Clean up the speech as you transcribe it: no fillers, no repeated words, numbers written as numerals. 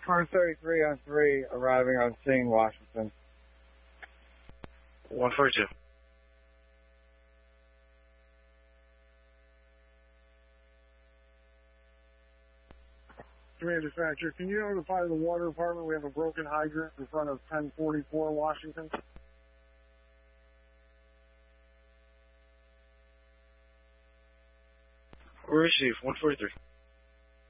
Car 33 on 3, arriving on scene, Washington. 142. Manufacturer, can you notify the water department we have a broken hydrant in front of 1044 Washington? Receive 143.